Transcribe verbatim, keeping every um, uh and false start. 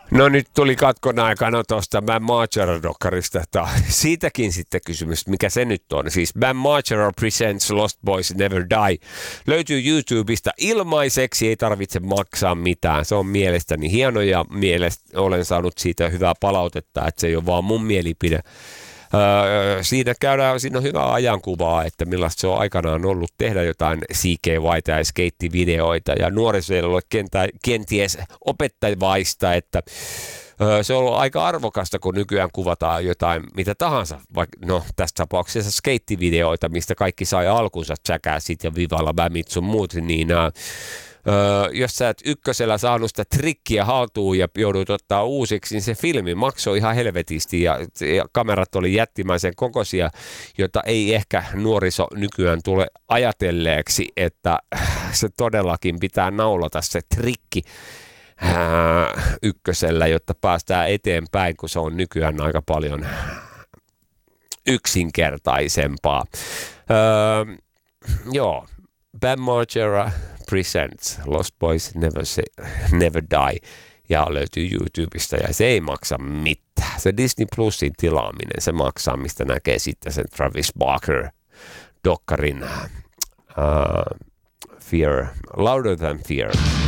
No nyt tuli katkon aikana tuosta Bam Margera-dokkarista. Siitäkin sitten kysymys, mikä se nyt on. Siis Bam Margera Presents Lost Boys Never Die. Löytyy YouTubesta ilmaiseksi, ei tarvitse maksaa mitään. Se on mielestäni hieno ja mielestä olen saanut siitä hyvää palautetta, että se ei ole vaan mun mielipide. Öö, siinä käydään, siinä on hyvää ajankuvaa, että millaista se on aikanaan ollut tehdä jotain C K Y:tä ja skeittivideoita ja nuorisoille kenties opettavaista, että öö, se on ollut aika arvokasta, kun nykyään kuvataan jotain mitä tahansa, vaikka no tässä tapauksessa skeittivideoita, mistä kaikki sai alkunsa, Jackass ja Vivalla Bamit sun muut, niin öö, Öö, jos sä et ykkösellä saanut sitä trikkiä haltuun ja joudut ottaa uusiksi, niin se filmi maksoi ihan helvetisti ja, ja kamerat oli jättimäisen kokoisia, jota ei ehkä nuoriso nykyään tule ajatelleeksi, että se todellakin pitää naulata se trikki ää, ykkösellä, jotta päästään eteenpäin, kun se on nykyään aika paljon yksinkertaisempaa. Öö, joo, Bam Margera Presents Lost Boys Never, say, Never Die ja löytyy YouTubesta ja se ei maksa mitään. Se Disney Plusin tilaaminen, se maksaa, mistä näkee sitten sen Travis Barker dokkarin uh, Fear, Louder Than Fear.